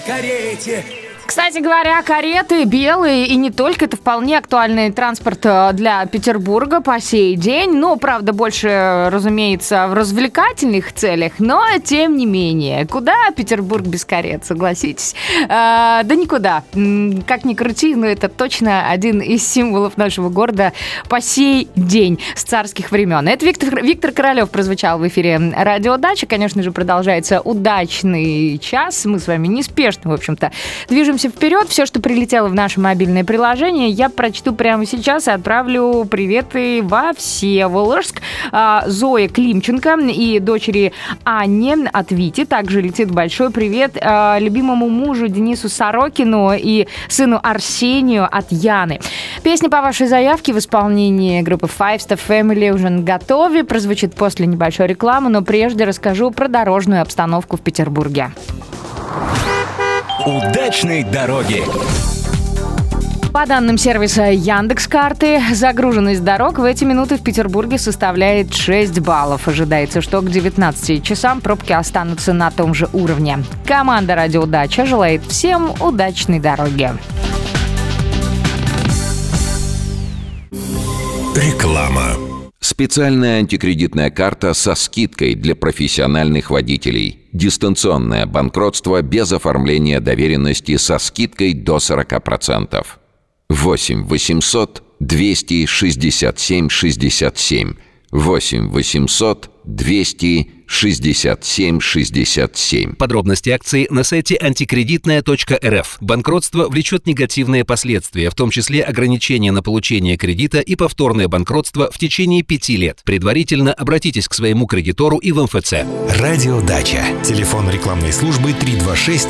карете. Кстати говоря, кареты белые и не только, это вполне актуальный транспорт для Петербурга по сей день. Ну, правда, больше, разумеется, в развлекательных целях, но тем не менее. Куда Петербург без карет, согласитесь? Да никуда. Как ни крути, но это точно один из символов нашего города по сей день с царских времен. Это Виктор Королев прозвучал в эфире «Радио Дача». Конечно же, продолжается удачный час. Мы с вами неспешно, в общем-то, движемся вперед. Все, что прилетело в наше мобильное приложение, я прочту прямо сейчас и отправлю приветы во Всеволожск. Зоя Климченко и дочери Анне от Вити. Также летит большой привет любимому мужу Денису Сорокину и сыну Арсению от Яны. Песня по вашей заявке в исполнении группы Five Star Family уже наготове. Прозвучит после небольшой рекламы, но прежде расскажу про дорожную обстановку в Петербурге. Удачной дороги! По данным сервиса Яндекс.Карты, загруженность дорог в эти минуты в Петербурге составляет 6 баллов. Ожидается, что к 19 часам пробки останутся на том же уровне. Команда «Радио Дача» желает всем удачной дороги. Реклама. Специальная антикредитная карта со скидкой для профессиональных водителей. Дистанционное банкротство без оформления доверенности со скидкой до 40%. 8 800 267 67. 8 800 267 67. Подробности акции на сайте антикредитная.рф. Банкротство влечет негативные последствия, в том числе ограничения на получение кредита и повторное банкротство в течение 5 лет. Предварительно обратитесь к своему кредитору и в МФЦ. Радио Дача. Телефон рекламной службы 326